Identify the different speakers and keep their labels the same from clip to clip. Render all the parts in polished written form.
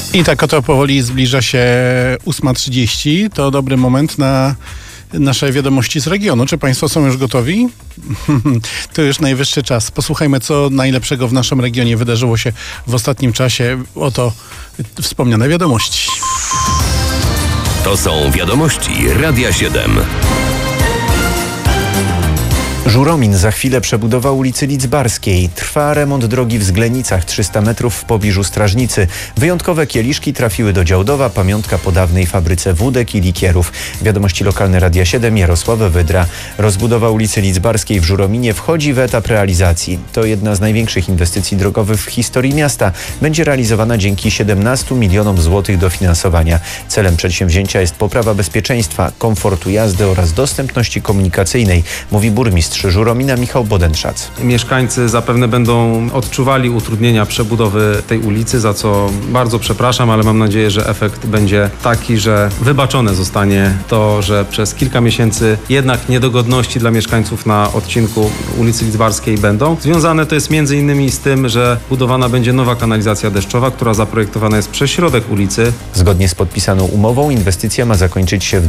Speaker 1: I tak oto powoli zbliża się 8:30. To dobry moment na nasze wiadomości z regionu. Czy Państwo są już gotowi? To już najwyższy czas. Posłuchajmy, co najlepszego w naszym regionie wydarzyło się w ostatnim czasie. Oto wspomniane wiadomości.
Speaker 2: To są wiadomości Radia 7.
Speaker 3: Żuromin za chwilę przebudowa ulicy Lidzbarskiej. Trwa remont drogi w Zglenicach, 300 metrów w pobliżu Strażnicy. Wyjątkowe kieliszki trafiły do Działdowa, pamiątka po dawnej fabryce wódek i likierów. Wiadomości lokalne Radia 7, Jarosław Wydra. Rozbudowa ulicy Lidzbarskiej w Żurominie wchodzi w etap realizacji. To jedna z największych inwestycji drogowych w historii miasta. Będzie realizowana dzięki 17 milionom złotych dofinansowania. Celem przedsięwzięcia jest poprawa bezpieczeństwa, komfortu jazdy oraz dostępności komunikacyjnej, mówi burmistrz Żuromina Michał Bodenszac.
Speaker 4: Mieszkańcy zapewne będą odczuwali utrudnienia przebudowy tej ulicy, za co bardzo przepraszam, ale mam nadzieję, że efekt będzie taki, że wybaczone zostanie to, że przez kilka miesięcy jednak niedogodności dla mieszkańców na odcinku ulicy Lidzbarskiej będą. Związane to jest m.in. z tym, że budowana będzie nowa kanalizacja deszczowa, która zaprojektowana jest przez środek ulicy.
Speaker 3: Zgodnie z podpisaną umową inwestycja ma zakończyć się w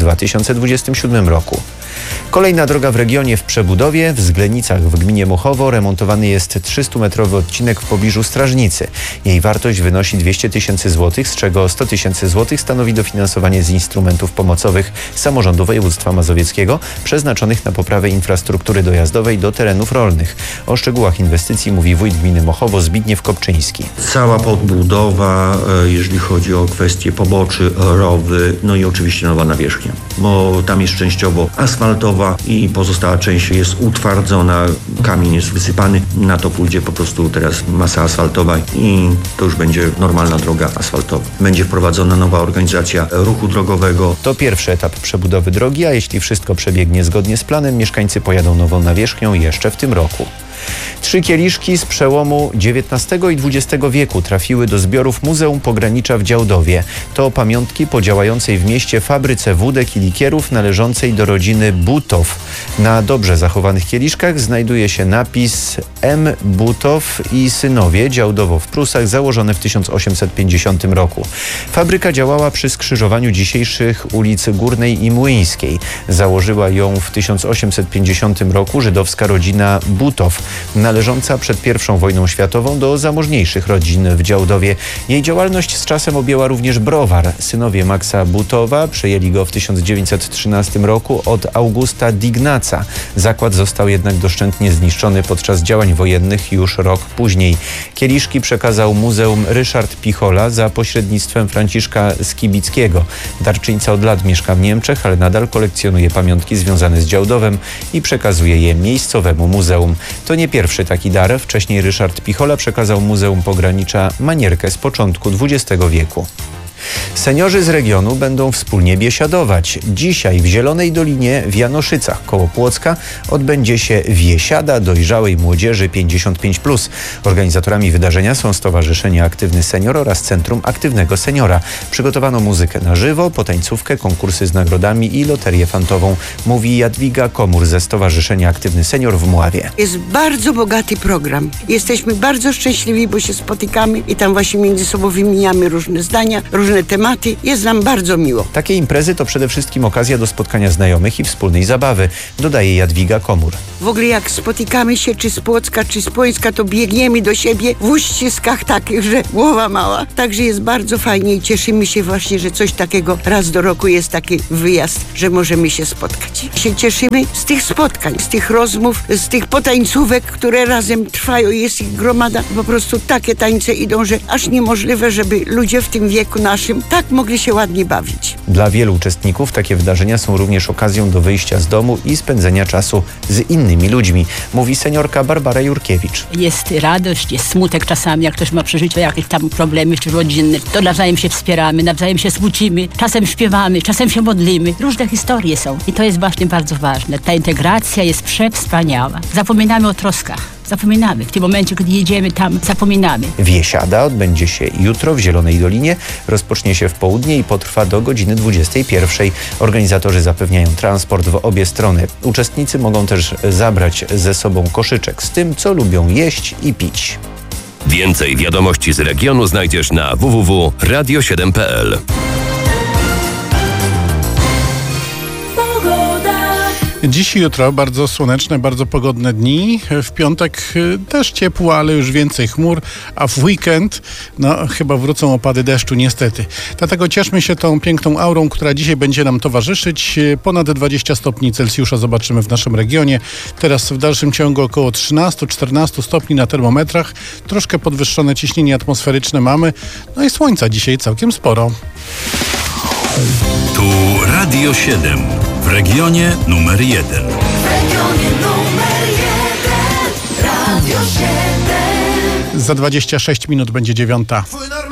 Speaker 3: 2027 roku. Kolejna droga w regionie w przebudowie. W Zglenicach w gminie Muchowo remontowany jest 300-metrowy odcinek w pobliżu Strażnicy. Jej wartość wynosi 200 tysięcy złotych, z czego 100 tysięcy złotych stanowi dofinansowanie z instrumentów pomocowych samorządu województwa mazowieckiego przeznaczonych na poprawę infrastruktury dojazdowej do terenów rolnych. O szczegółach inwestycji mówi wójt gminy Mochowo Zbigniew Kopczyński.
Speaker 5: Cała podbudowa, jeżeli chodzi o kwestie poboczy, rowy, no i oczywiście nowa nawierzchnia, bo tam jest częściowo asfaltowa i pozostała część jest utwardzona, kamień jest wysypany, na to pójdzie po prostu teraz masa asfaltowa i to już będzie normalna droga asfaltowa. Będzie wprowadzona nowa organizacja ruchu drogowego.
Speaker 3: To pierwszy etap przebudowy drogi, a jeśli wszystko przebiegnie zgodnie z planem, mieszkańcy pojadą nową nawierzchnią jeszcze w tym roku. 3 kieliszki z przełomu XIX i XX wieku trafiły do zbiorów Muzeum Pogranicza w Działdowie. To pamiątki po działającej w mieście fabryce wódek i likierów należącej do rodziny Butow. Na dobrze zachowanych kieliszkach znajduje się napis M. Butow i synowie, Działdowo w Prusach, założone w 1850 roku. Fabryka działała przy skrzyżowaniu dzisiejszych ulic Górnej i Młyńskiej. Założyła ją w 1850 roku żydowska rodzina Butow, należąca przed I wojną światową do zamożniejszych rodzin w Działdowie. Jej działalność z czasem objęła również browar. Synowie Maxa Butowa przejęli go w 1913 roku od Augusta Dignaca. Zakład został jednak doszczętnie zniszczony podczas działań wojennych już rok później. Kieliszki przekazał muzeum Ryszard Pichola za pośrednictwem Franciszka Skibickiego. Darczyńca od lat mieszka w Niemczech, ale nadal kolekcjonuje pamiątki związane z Działdowem i przekazuje je miejscowemu muzeum. To nie pierwszy taki dar. Wcześniej Ryszard Pichola przekazał Muzeum Pogranicza manierkę z początku XX wieku. Seniorzy z regionu będą wspólnie biesiadować. Dzisiaj w Zielonej Dolinie w Janoszycach koło Płocka odbędzie się Wiesiada Dojrzałej Młodzieży 55+. Organizatorami wydarzenia są Stowarzyszenie Aktywny Senior oraz Centrum Aktywnego Seniora. Przygotowano muzykę na żywo, potańcówkę, konkursy z nagrodami i loterię fantową, mówi Jadwiga Komur ze Stowarzyszenia Aktywny Senior w Mławie.
Speaker 6: Jest bardzo bogaty program. Jesteśmy bardzo szczęśliwi, bo się spotykamy i tam właśnie między sobą wymieniamy różne zdania, różne tematy. Jest nam bardzo miło.
Speaker 3: Takie imprezy to przede wszystkim okazja do spotkania znajomych i wspólnej zabawy, dodaje Jadwiga Komur.
Speaker 6: W ogóle jak spotykamy się czy z Płocka, czy z Płońska, to biegniemy do siebie w uściskach takich, że głowa mała. Także jest bardzo fajnie i cieszymy się właśnie, że coś takiego raz do roku jest taki wyjazd, że możemy się spotkać. Się cieszymy z tych spotkań, z tych rozmów, z tych potańcówek, które razem trwają. Jest ich gromada. Po prostu takie tańce idą, że aż niemożliwe, żeby ludzie w tym wieku naszym tak mogli się ładnie bawić.
Speaker 3: Dla wielu uczestników takie wydarzenia są również okazją do wyjścia z domu i spędzenia czasu z innymi ludźmi, mówi seniorka Barbara Jurkiewicz.
Speaker 7: Jest radość, jest smutek czasami, jak ktoś ma przeżycie jakieś tam problemy czy rodzinne, to nawzajem się wspieramy, nawzajem się smucimy, czasem śpiewamy, czasem się modlimy. Różne historie są i to jest właśnie bardzo ważne. Ta integracja jest przewspaniała. Zapominamy o troskach. Zapominamy. W tym momencie, kiedy jedziemy tam, zapominamy.
Speaker 3: Wiesiada odbędzie się jutro w Zielonej Dolinie. Rozpocznie się w południe i potrwa do godziny 21. Organizatorzy zapewniają transport w obie strony. Uczestnicy mogą też zabrać ze sobą koszyczek z tym, co lubią jeść i pić.
Speaker 2: Więcej wiadomości z regionu znajdziesz na www.radio7.pl.
Speaker 1: Dziś i jutro bardzo słoneczne, bardzo pogodne dni. W piątek też ciepło, ale już więcej chmur, a w weekend chyba wrócą opady deszczu niestety. Dlatego cieszmy się tą piękną aurą, która dzisiaj będzie nam towarzyszyć. Ponad 20 stopni Celsjusza zobaczymy w naszym regionie. Teraz w dalszym ciągu około 13-14 stopni na termometrach. Troszkę podwyższone ciśnienie atmosferyczne mamy. No i słońca dzisiaj całkiem sporo.
Speaker 8: Tu Radio 7 w regionie numer 1.
Speaker 9: W regionie numer 1 Radio 7.
Speaker 1: Za 26 minut będzie 9.